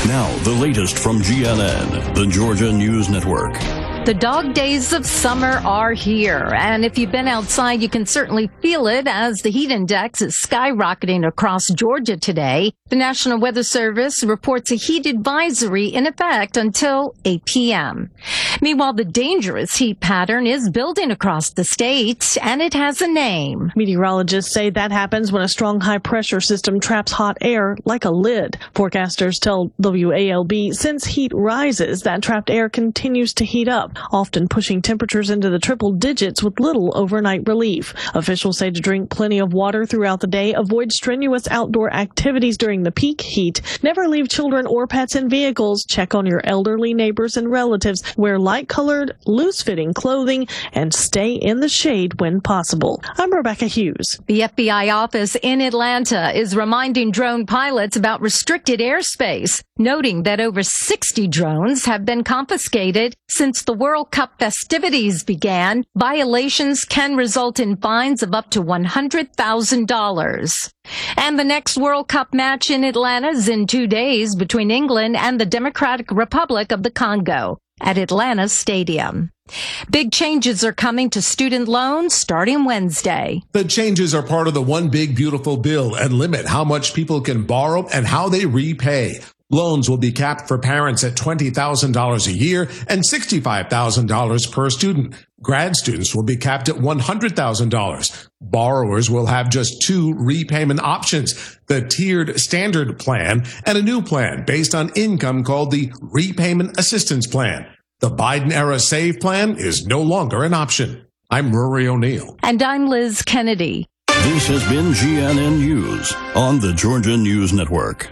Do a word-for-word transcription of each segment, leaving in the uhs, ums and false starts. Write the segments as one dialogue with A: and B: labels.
A: Now, the latest from G N N, the Georgia News Network.
B: The dog days of summer are here, and if you've been outside, you can certainly feel it as the heat index is skyrocketing across Georgia today. The National Weather Service reports a heat advisory in effect until eight p.m. Meanwhile, the dangerous heat pattern is building across the state, and it has a name.
C: Meteorologists say that happens when a strong high-pressure system traps hot air like a lid. Forecasters tell W A L B since heat rises, that trapped air continues to heat up, often pushing temperatures into the triple digits with little overnight relief. Officials say to drink plenty of water throughout the day, avoid strenuous outdoor activities during the peak heat, never leave children or pets in vehicles, check on your elderly neighbors and relatives, wear light-colored, loose-fitting clothing, and stay in the shade when possible. I'm Rebecca Hughes.
B: The F B I office in Atlanta is reminding drone pilots about restricted airspace, noting that over sixty drones have been confiscated since the World Cup festivities began. Violations can result in fines of up to one hundred thousand dollars. And the next World Cup match in Atlanta is in two days between England and the Democratic Republic of the Congo at Atlanta Stadium. Big changes are coming to student loans starting Wednesday.
D: The changes are part of the One Big Beautiful Bill and limit how much people can borrow and how they repay. Loans will be capped for parents at twenty thousand dollars a year and sixty-five thousand dollars per student. Grad students will be capped at one hundred thousand dollars. Borrowers will have just two repayment options, the tiered standard plan and a new plan based on income called the Repayment Assistance Plan. The Biden-era SAVE plan is no longer an option. I'm Rory O'Neill.
B: And I'm Liz Kennedy.
A: This has been G N N News on the Georgia News Network.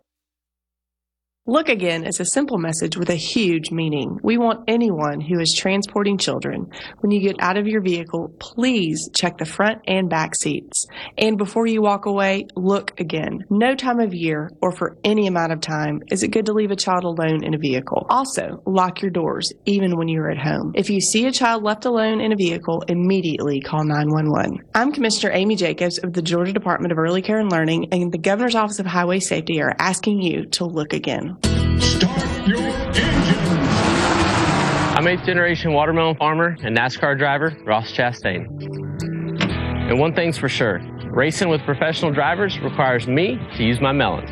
E: Look Again is a simple message with a huge meaning. We want anyone who is transporting children, when you get out of your vehicle, please check the front and back seats. And before you walk away, look again. No time of year or for any amount of time is it good to leave a child alone in a vehicle. Also, lock your doors, even when you're at home. If you see a child left alone in a vehicle, immediately call nine one one. I'm Commissioner Amy Jacobs of the Georgia Department of Early Care and Learning, and the Governor's Office of Highway Safety are asking you to look again.
F: Start your engine.
G: I'm eighth generation watermelon farmer and NASCAR driver Ross Chastain. And one thing's for sure, racing with professional drivers requires me to use my melon.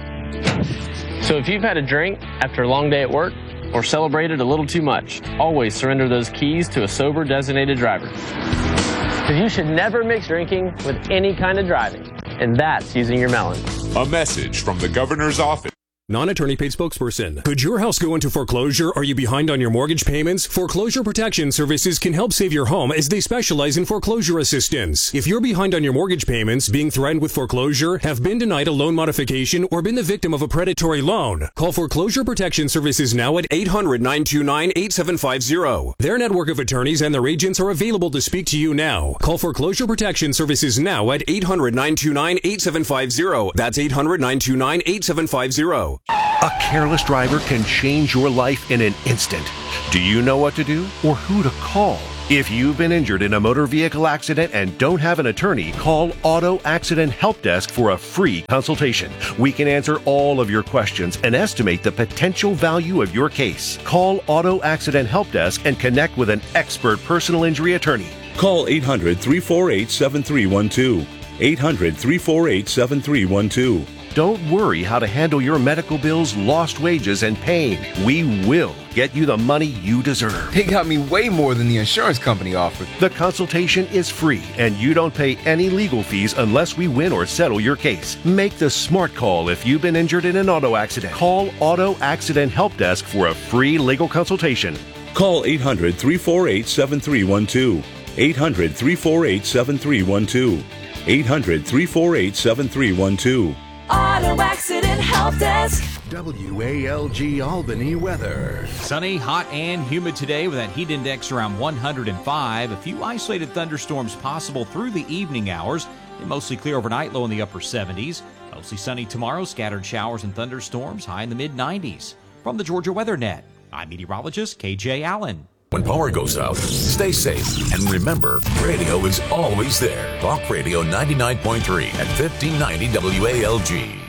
G: So if you've had a drink after a long day at work or celebrated a little too much, always surrender those keys to a sober designated driver. Because you should never mix drinking with any kind of driving, and that's using your melon.
F: A message from the Governor's Office.
H: Non-attorney paid spokesperson. Could your house go into foreclosure? Are you behind on your mortgage payments? Foreclosure Protection Services can help save your home as they specialize in foreclosure assistance. If you're behind on your mortgage payments, being threatened with foreclosure, have been denied a loan modification, or been the victim of a predatory loan, call Foreclosure Protection Services now at eight hundred, nine two nine, eight seven five zero. Their network of attorneys and their agents are available to speak to you now. Call Foreclosure Protection Services now at eight hundred, nine two nine, eight seven five zero. That's eight hundred, nine two nine, eight seven five zero.
I: A careless driver can change your life in an instant. Do you know what to do or who to call? If you've been injured in a motor vehicle accident and don't have an attorney, call Auto Accident Help Desk for a free consultation. We can answer all of your questions and estimate the potential value of your case. Call Auto Accident Help Desk and connect with an expert personal injury attorney.
J: Call eight hundred, three four eight, seven three one two. eight hundred, three four eight, seven three one two.
I: Don't worry how to handle your medical bills, lost wages, and pain. We will get you the money you deserve.
K: They got me way more than the insurance company offered.
I: The consultation is free, and you don't pay any legal fees unless we win or settle your case. Make the smart call if you've been injured in an auto accident. Call Auto Accident Help Desk for a free legal consultation.
J: Call eight hundred, three four eight, seven three one two. eight hundred, three four eight, seven three one two. eight hundred, three four eight, seven three one two.
L: Auto Accident Help Desk.
M: W A L G Albany weather.
N: Sunny, hot, and humid today with that heat index around one hundred five. A few isolated thunderstorms possible through the evening hours. They mostly clear overnight, low in the upper seventies. Mostly sunny tomorrow, scattered showers and thunderstorms, high in the mid nineties. From the Georgia Weather Net, I'm meteorologist K J Allen.
O: When power goes out, stay safe. And remember, radio is always there. Talk Radio ninety-nine point three at fifteen ninety W A L G.